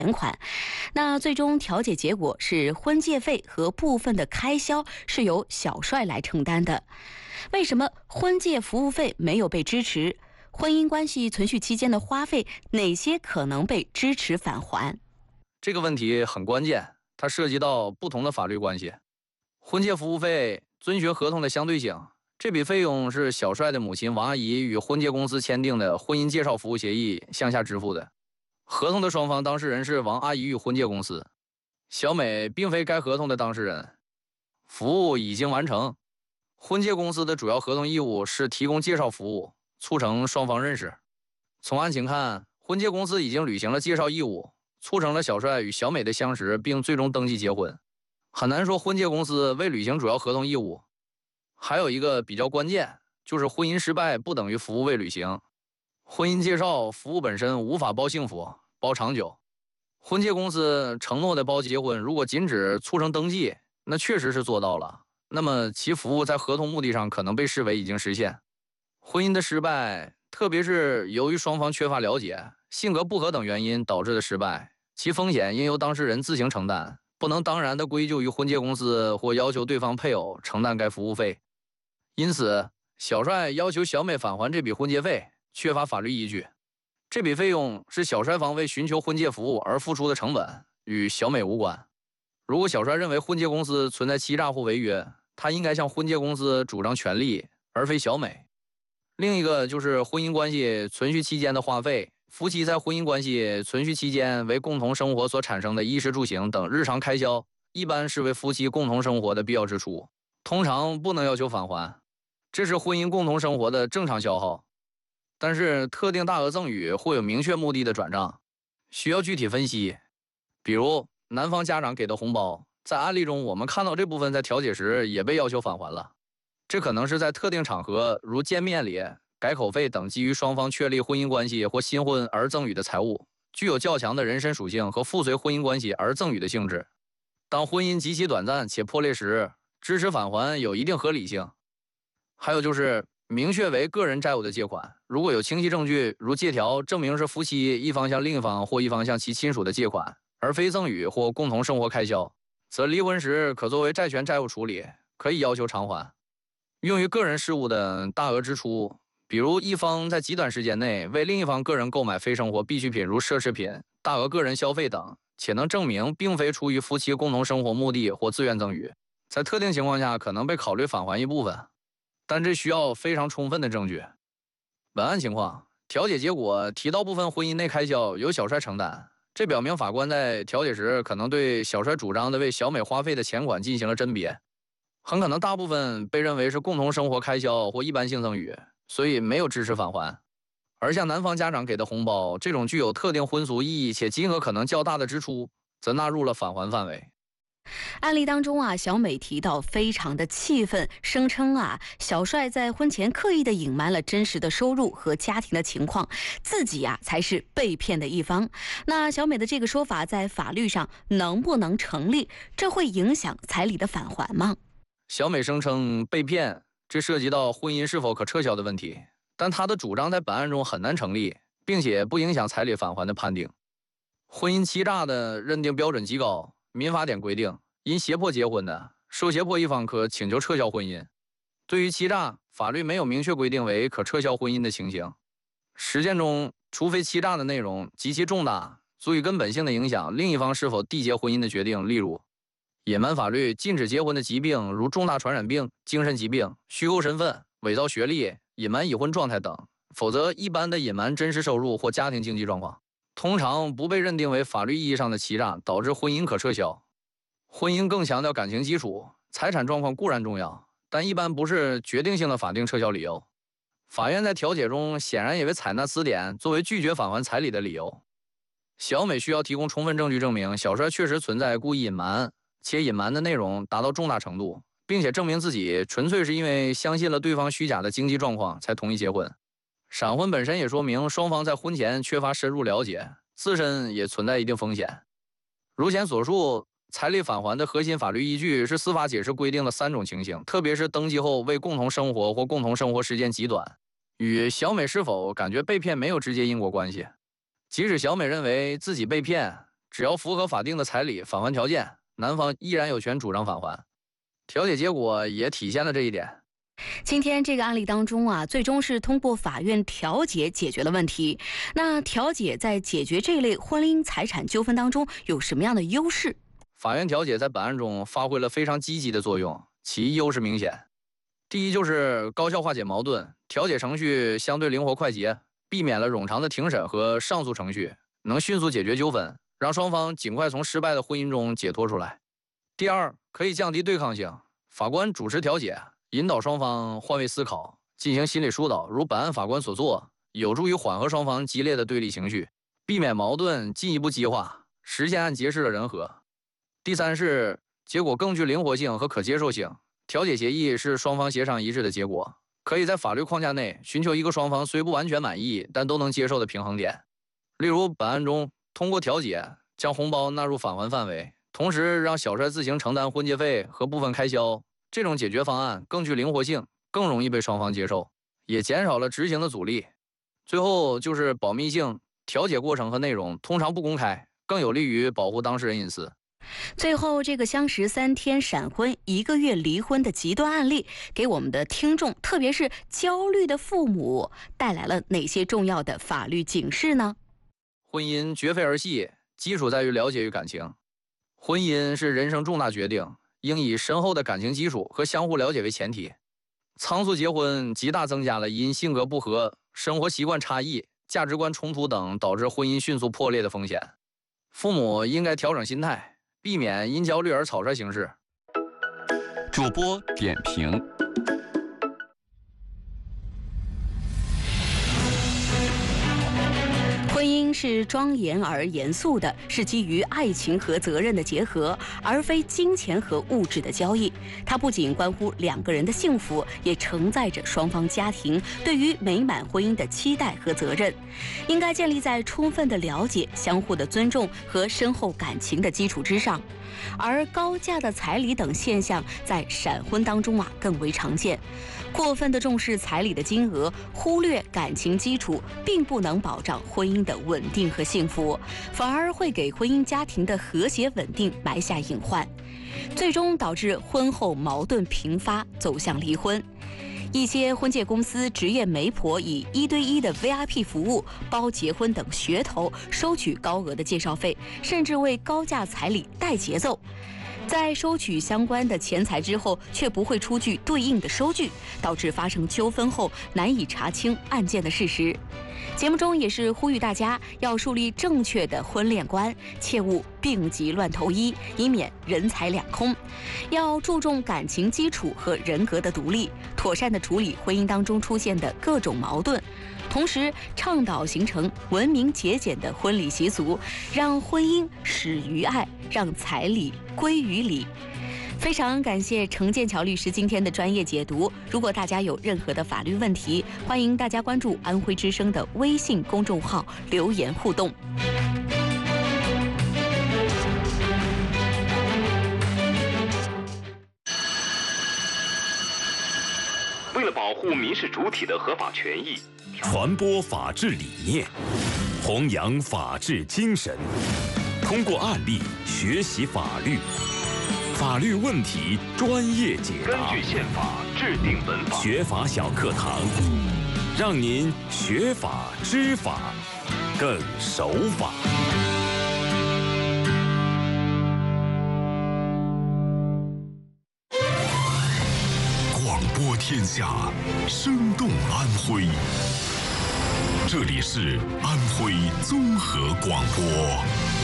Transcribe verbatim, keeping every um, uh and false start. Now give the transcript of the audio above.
款。那最终调解结果是婚介费和部分的开销是由小帅来承担的。为什么婚介服务费没有被支持？婚姻关系存续期间的花费，哪些可能被支持返还？ 这个问题很关键，它涉及到不同的法律关系。婚介服务费遵循合同的相对性，这笔费用是小帅的母亲王阿姨与婚介公司签订的婚姻介绍服务协议向下支付的。合同的双方当事人是王阿姨与婚介公司，小美并非该合同的当事人。服务已经完成，婚介公司的主要合同义务是提供介绍服务，促成双方认识。从案情看，婚介公司已经履行了介绍义务，促成了小帅与小美的相识，并最终登记结婚。很难说婚介公司未履行主要合同义务。还有一个比较关键，就是婚姻失败不等于服务未履行。婚姻介绍服务本身无法包幸福、包长久。婚介公司承诺的包结婚，如果仅只促成登记，那确实是做到了，那么其服务在合同目的上可能被视为已经实现。婚姻的失败，特别是由于双方缺乏了解、性格不合等原因导致的失败，其风险应由当事人自行承担，不能当然的归咎于婚介公司或要求对方配偶承担该服务费。因此，小帅要求小美返还这笔婚介费，缺乏法律依据。这笔费用是小帅方为寻求婚介服务而付出的成本，与小美无关。如果小帅认为婚介公司存在欺诈或违约，他应该向婚介公司主张权利，而非小美。另一个就是婚姻关系存续期间的花费，夫妻在婚姻关系存续期间为共同生活所产生的衣食住行等日常开销，一般视为夫妻共同生活的必要支出，通常不能要求返还，这是婚姻共同生活的正常消耗。但是特定大额赠与或有明确目的的转账，需要具体分析。比如男方家长给的红包，在案例中我们看到这部分在调解时也被要求返还了。这可能是在特定场合，如见面礼、改口费等基于双方确立婚姻关系或新婚而赠与的财物，具有较强的人身属性和附随婚姻关系而赠与的性质。当婚姻极其短暂且破裂时，支持返还有一定合理性。还有就是明确为个人债务的借款，如果有清晰证据，如借条证明是夫妻一方向另一方或一方向其亲属的借款，而非赠与或共同生活开销，则离婚时可作为债权债务处理，可以要求偿还。用于个人事务的大额支出，比如一方在极短时间内为另一方个人购买非生活必需品如奢侈品、大额个人消费等，且能证明并非出于夫妻共同生活目的或自愿赠与，在特定情况下可能被考虑返还一部分，但这需要非常充分的证据。本案情况，调解结果提到部分婚姻内开销由小帅承担，这表明法官在调解时可能对小帅主张的为小美花费的钱款进行了甄别，很可能大部分被认为是共同生活开销或一般性赠与，所以没有支持返还。而像男方家长给的红包这种具有特定婚俗意义且金额可能较大的支出，则纳入了返还范围。 案例当中啊，小美提到非常的气愤，声称啊，小帅在婚前刻意的隐瞒了真实的收入和家庭的情况，自己啊才是被骗的一方。那小美的这个说法在法律上能不能成立？这会影响彩礼的返还吗？ 小美声称被骗，这涉及到婚姻是否可撤销的问题，但她的主张在本案中很难成立，并且不影响彩礼返还的判定。婚姻欺诈的认定标准极高，民法典规定，因胁迫结婚的，受胁迫一方可请求撤销婚姻。对于欺诈，法律没有明确规定为可撤销婚姻的情形。实践中，除非欺诈的内容极其重大，足以根本性的影响另一方是否缔结婚姻的决定，例如隐瞒法律禁止结婚的疾病，如重大传染病、精神疾病、虚构身份、伪造学历、隐瞒已婚状态等，否则一般的隐瞒真实收入或家庭经济状况，通常不被认定为法律意义上的欺诈，导致婚姻可撤销。婚姻更强调感情基础，财产状况固然重要，但一般不是决定性的法定撤销理由。法院在调解中显然也未采纳此点作为拒绝返还彩礼的理由。小美需要提供充分证据证明小帅确实存在故意隐瞒，且隐瞒的内容达到重大程度，并且证明自己纯粹是因为相信了对方虚假的经济状况才同意结婚。闪婚本身也说明双方在婚前缺乏深入了解，自身也存在一定风险。如前所述，彩礼返还的核心法律依据是司法解释规定的三种情形，特别是登记后为共同生活或共同生活时间极短，与小美是否感觉被骗没有直接因果关系。即使小美认为自己被骗， 只要符合法定的彩礼返还条件，男方依然有权主张返还。调解结果也体现了这一点。 今天这个案例当中啊，最终是通过法院调解解决了问题。那调解在解决这类婚姻财产纠纷当中有什么样的优势？ 法院调解在本案中发挥了非常积极的作用，其优势明显。第一就是高效化解矛盾，调解程序相对灵活快捷，避免了冗长的庭审和上诉程序，能迅速解决纠纷，让双方尽快从失败的婚姻中解脱出来。第二，可以降低对抗性，法官主持调解，引导双方换位思考，进行心理疏导，如本案法官所做，有助于缓和双方激烈的对立情绪，避免矛盾进一步激化，实现按揭式的人和。第三是结果更具灵活性和可接受性，调解协议是双方协商一致的结果，可以在法律框架内寻求一个双方虽不完全满意但都能接受的平衡点。例如本案中通过调解将红包纳入返还范围，同时让小帅自行承担婚介费和部分开销，这种解决方案更具灵活性，更容易被双方接受，也减少了执行的阻力。最后就是保密性，调解过程和内容通常不公开，更有利于保护当事人隐私。 最后，这个相识三天闪婚，一个月离婚的极端案例，给我们的听众，特别是焦虑的父母，带来了哪些重要的法律警示呢？ 婚姻绝非儿戏，基础在于了解与感情。婚姻是人生重大决定，应以深厚的感情基础和相互了解为前提。仓促结婚极大增加了因性格不合、生活习惯差异、价值观冲突等导致婚姻迅速破裂的风险。父母应该调整心态，避免因焦虑而草率行事。 主播点评。 婚姻是庄严而严肃的，是基于爱情和责任的结合，而非金钱和物质的交易。它不仅关乎两个人的幸福，也承载着双方家庭对于美满婚姻的期待和责任。应该建立在充分的了解、相互的尊重和深厚感情的基础之上。而高价的彩礼等现象在闪婚当中啊更为常见。过分的重视彩礼的金额，忽略感情基础，并不能保障婚姻的稳定和幸福，反而会给婚姻家庭的和谐稳定埋下隐患，最终导致婚后矛盾频发，走向离婚。一些婚介公司职业媒婆以一对一的 V I P 服务、包结婚等噱头收取高额的介绍费，甚至为高价彩礼带节奏。在收取相关的钱财之后，却不会出具对应的收据，导致发生纠纷后难以查清案件的事实。节目中也是呼吁大家要树立正确的婚恋观，切勿病急乱投医，以免人财两空。要注重感情基础和人格的独立，妥善地处理婚姻当中出现的各种矛盾，同时倡导形成文明节俭的婚礼习俗，让婚姻始于爱，让彩礼归于礼。非常感谢程剑桥律师今天的专业解读。如果大家有任何的法律问题，欢迎大家关注安徽之声的微信公众号留言互动。 为了保护民事主体的合法权益， 传播法治理念，弘扬法治精神，通过案例学习法律。法律问题专业解答， 根据宪法制定本法。 学法小课堂，让您学法知法，更守法。 广播天下，生动安徽。这里是安徽综合广播。